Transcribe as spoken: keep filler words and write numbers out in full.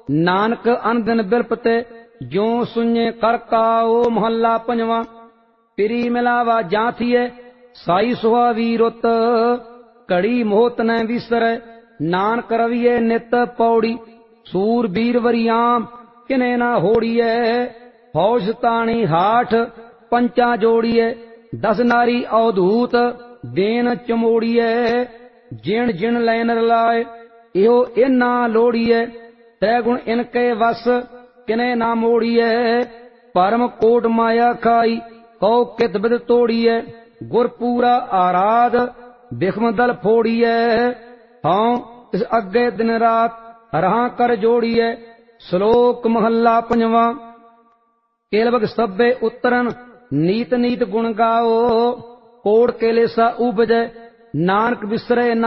ਨਾਨਕ ਅਨ ਦਿਨ ਬਿਲਪਤੇ ਜਿਉ ਸੁਣੇ ਕਰ ਕਾਓ। ਮਹੱਲਾ ਪੰਜਵਾਂ। ਪਿਰੀ ਮਿਲਾਵਾ ਜਾਂ ਥੀਏ ਸਾਈ ਸੁਹਾਵੀ ਰੁੱਤ, ਘੜੀ ਮੋਹਤ ਨ ਵਿਸਰੈ ਨਾਨਕ ਰਵੀਏ ਨਿਤ ਪੌੜੀ। ਸੂਰ ਬੀਰ ਵਰਿਆਮ ਕਿਨੇ ਨਾ ਹੋੜੀਐ, ਫੌਜ ਤਾਣੀ ਹਾਠ ਪੰਚਾ ਜੋੜੀਐ। ਦਸ ਨਾਰੀ ਅਵਧੂਤ ਦੇਨ ਚਮੋੜੀਐ, ਜਿਣ ਜਿਣ ਲੈਨ ਰਲਾਏ ਇਹੋ ਇਹਨਾਂ ਲੋੜੀਐ। ਤੈ ਗੁਣ ਇਨਕੇ ਵਸ ਕਿਨੇ ਨਾ ਮੋੜੀਐ, ਪਰਮ ਕੋਟ ਮਾਇਆ ਖਾਈ ਕਉ ਕਿਤ ਬਿਦ ਤੋੜੀਐ। ਗੁਰ ਪੂਰਾ ਆਰਾਧ ਬਿਖਮ ਦਲ ਫੋੜੀਐ, ਹਉ ਇਸ ਅੱਗੇ ਦਿਨ ਰਾਤ ਰਹਾ ਕਰ ਜੋੜੀਐ। ਸ਼ਲੋਕ ਮਹੱਲਾ ਪੰਜਵਾਂ। ਕੇਲਵਗ ਸਭੇ ਉਤਰਨ ਨੀਤ ਨੀਤ ਗੁਣ ਗਾਓ, ਕੋੜ ਕੇਲੇਸਾ ਉਪਜੈ ਨਾਨਕ ਬਿਸਰੇ